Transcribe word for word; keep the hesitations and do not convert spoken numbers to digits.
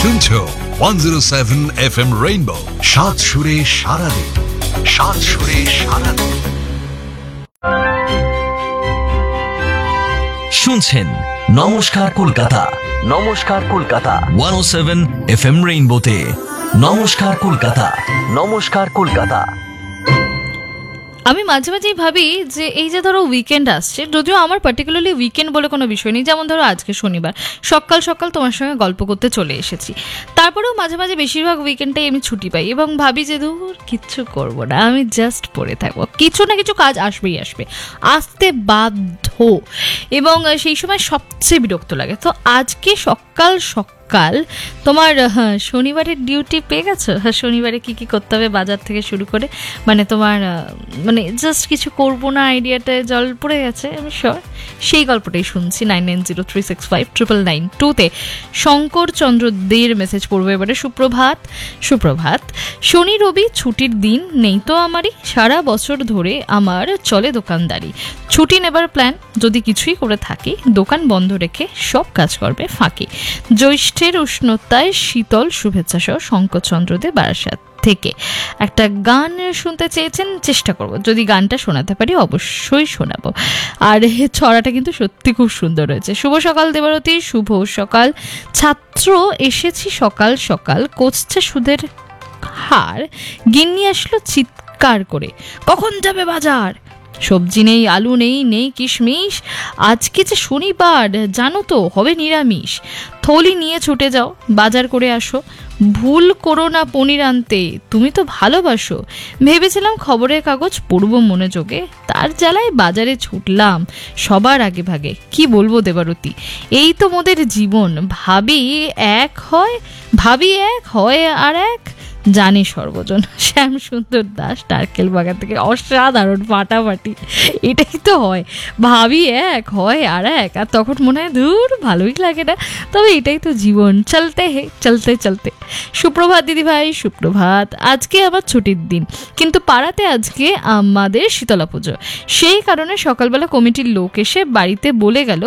শুনছো one zero seven F M rainbow, সাত সুরে সারা দিন, সাত সুরে সারা দিন। শুনছেন নমস্কার কলকাতা, নমস্কার কলকাতা ওয়ান ও সেভেন এফ এম রেইনবোতে। নমস্কার কলকাতা, নমস্কার কলকাতা। আমি মাঝে মাঝেই ভাবি যে এই যে ধরো উইকেন্ড আসছে, যদিও আমার পার্টিকুলারলি উইকেন্ড বলে কোনো বিষয় নেই, যেমন ধরো আজকে শনিবার সকাল সকাল তোমার সঙ্গে গল্প করতে চলে এসেছি, তারপরেও মাঝে মাঝে বেশিরভাগ উইকেন্ডটাই আমি ছুটি পাই এবং ভাবি যে ধর কিচ্ছু করবো না, আমি জাস্ট পড়ে থাকবো, কিছু না কিছু কাজ আসবেই আসবে, আসতে বাধ্য, এবং সেই সময় সবচেয়ে বিরক্ত লাগে। তো আজকে সকাল সকাল কাল তোমার হ্যাঁ শনিবারের ডিউটি পেয়ে গেছো, হ্যাঁ শনিবারে কী কী করতে হবে বাজার থেকে শুরু করে, মানে তোমার মানে জাস্ট কিছু করবো না আইডিয়াটায় জল পড়ে গেছে, আমি শিওর সেই গল্পটাই শুনছি। Nine nine zero three six five triple nine টুতে শঙ্কর চন্দ্র দের মেসেজ পড়বো এবারে। সুপ্রভাত সুপ্রভাত শনি রবি ছুটির দিন নেই তো আমারই, সারা বছর ধরে আমার চলে দোকানদারি, ছুটি নেবার প্ল্যান যদি কিছুই করে থাকি, দোকান বন্ধ রেখে সব কাজ করবে ফাঁকি, জ্যৈষ্ঠের উষ্ণতায় শীতল শুভেচ্ছা সহ শঙ্করচন্দ্রদে বারাসাত থেকে একটা গান শুনতে চেয়েছেন, চেষ্টা করব, যদি গানটা শোনাতে পারি অবশ্যই শোনাবো। আর ছড়াটা কিন্তু সত্যি খুব সুন্দর হয়েছে। শুভ সকাল দেবরতী, শুভ সকাল ছাত্র, এসেছি সকাল সকাল, কচছে সুদের হার, গিন্নি আসলো চিৎকার করে, কখন যাবে বাজার, সবজি নেই, আলু নেই, নেই কিশমিশ, আজকে যে শনিবার জানো তো হবে নিরামিষ, থলি নিয়ে ছুটে যাও বাজার করে আসো, ভুল করো না পনির আনতে, তুমি তো ভালোবাসো, ভেবেছিলাম খবরের কাগজ পড়বো মনোযোগে, তার জ্বালায় বাজারে ছুটলাম সবার আগে ভাগে, কি বলবো দেবারতী, এই তো মোদের জীবন, ভাবি এক হয়, ভাবি এক হয় আর এক জানে সর্বজন। শ্যাম সুন্দর দাস টার্কেল বাগান থেকে, অসাধারণ ফাটাফাটি, এটাই তো হয়, ভাবি এক হয় আর এক, আর তখন মনে হয় ধুর ভালোই লাগে না, তবে এটাই তো জীবন, চলতে হে চলতে চলতে। সুপ্রভাত দিদি ভাই, সুপ্রভাত। আজকে আমার ছুটির দিন, কিন্তু পাড়াতে আজকে আমাদের শীতলা পুজো, সেই কারণে সকালবেলা কমিটির লোক এসে বাড়িতে বলে গেল